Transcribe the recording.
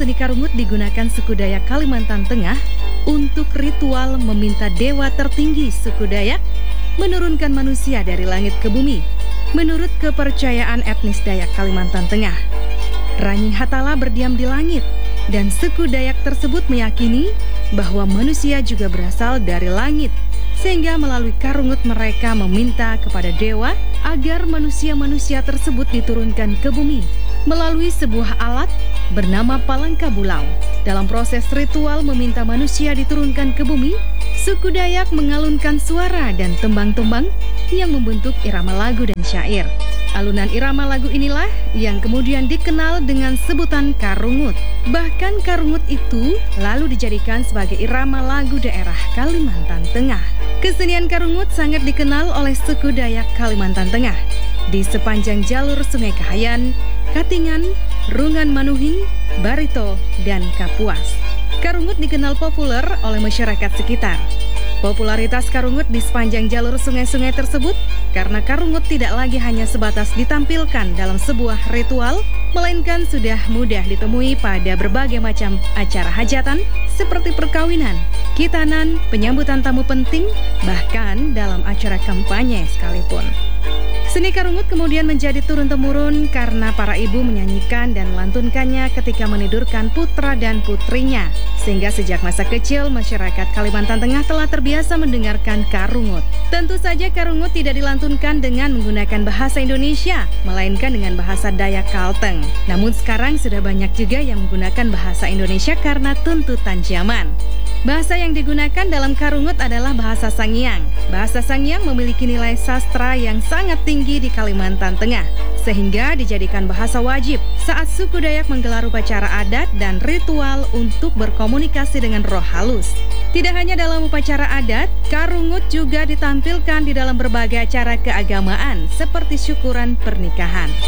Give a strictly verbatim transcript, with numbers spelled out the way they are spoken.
seni karungut digunakan suku Dayak Kalimantan Tengah untuk ritual meminta dewa tertinggi suku Dayak menurunkan manusia dari langit ke bumi. Menurut kepercayaan etnis Dayak Kalimantan Tengah, Ranyi Hatala berdiam di langit dan suku Dayak tersebut meyakini bahwa manusia juga berasal dari langit, sehingga melalui karungut mereka meminta kepada dewa agar manusia-manusia tersebut diturunkan ke bumi melalui sebuah alat bernama Palangka Bulau. Dalam proses ritual meminta manusia diturunkan ke bumi, suku Dayak mengalunkan suara dan tembang-tembang yang membentuk irama lagu dan syair. Alunan irama lagu inilah yang kemudian dikenal dengan sebutan karungut. Bahkan karungut itu lalu dijadikan sebagai irama lagu daerah Kalimantan Tengah. Kesenian karungut sangat dikenal oleh suku Dayak Kalimantan Tengah di sepanjang jalur Sungai Kahayan, Katingan, Rungan Manuhing, Barito, dan Kapuas. Karungut dikenal populer oleh masyarakat sekitar. Popularitas karungut di sepanjang jalur sungai-sungai tersebut karena karungut tidak lagi hanya sebatas ditampilkan dalam sebuah ritual, melainkan sudah mudah ditemui pada berbagai macam acara hajatan seperti perkawinan, khitanan, penyambutan tamu penting, bahkan dalam acara kampanye sekalipun. Seni karungut kemudian menjadi turun-temurun karena para ibu menyanyikan dan melantunkannya ketika menidurkan putra dan putrinya. Sehingga sejak masa kecil, masyarakat Kalimantan Tengah telah terbiasa mendengarkan karungut. Tentu saja karungut tidak dilantunkan dengan menggunakan bahasa Indonesia, melainkan dengan bahasa Dayak Kalteng. Namun sekarang sudah banyak juga yang menggunakan bahasa Indonesia karena tuntutan zaman. Bahasa yang digunakan dalam karungut adalah bahasa Sangiang. Bahasa Sangiang memiliki nilai sastra yang sangat tinggi di Kalimantan Tengah, sehingga dijadikan bahasa wajib saat suku Dayak menggelar upacara adat dan ritual untuk berkomunikasi dengan roh halus. Tidak hanya dalam upacara adat, karungut juga ditampilkan di dalam berbagai acara keagamaan seperti syukuran pernikahan.